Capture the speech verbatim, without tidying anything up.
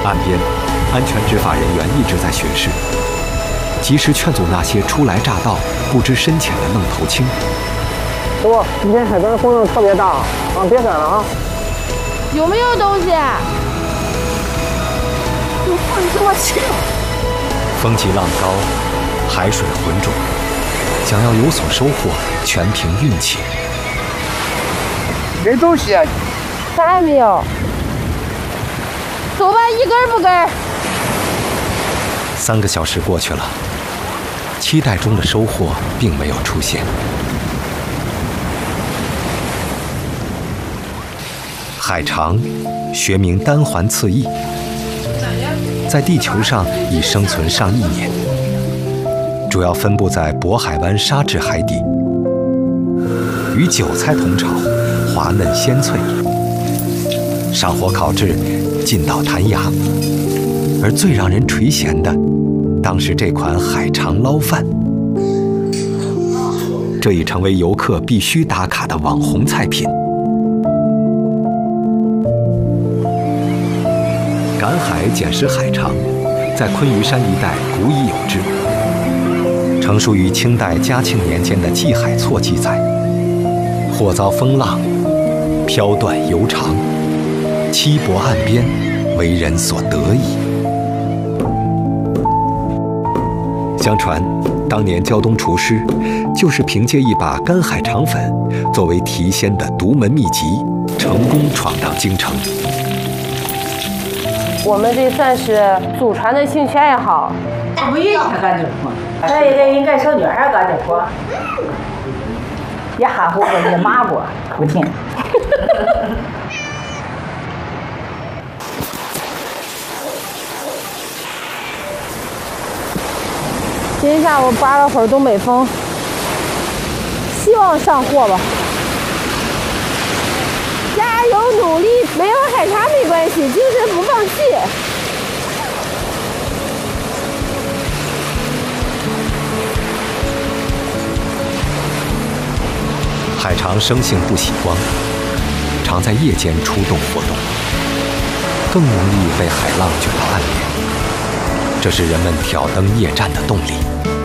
岸边，安全执法人员一直在巡视，及时劝阻那些初来乍到、不知深浅的愣头青。 师傅，今天海边的风浪特别大，啊，别闪了啊！ 有没有东西？ 有风这么轻。 风急浪高，海水浑浊，想要有所收获，全凭运气。 没东西啊？ 啥也没有。走吧，一根不根。 三个小时过去了，期待中的收获并没有出现。海肠，学名单环刺蜊，在地球上已生存上亿年，主要分布在渤海湾沙质海底，与韭菜同炒，滑嫩鲜脆。上火烤制，劲道弹牙。而最让人垂涎的，当是这款海肠捞饭。这已成为游客必须打卡的网红菜品。赶海捡食海肠，在昆鱼山一带古已有之。成书于清代嘉庆年间的《记海错》记载：或遭风浪，飘断游长，栖泊岸边，为人所得矣。相传，当年胶东厨师就是凭借一把干海肠粉作为提鲜的独门秘籍，成功闯荡京城。 我们这算是祖传的兴趣爱好。 我不愿意他干这活， 那也应该小女孩干这活。 也含糊过，也骂过，不听。 今天下午刮了会儿东北风，希望上货吧。加油努力，没有海肠没关系，精神不放弃。 海肠生性不喜光，常在夜间出动活动，更容易被海浪卷到岸边，这是人们挑灯夜战的动力。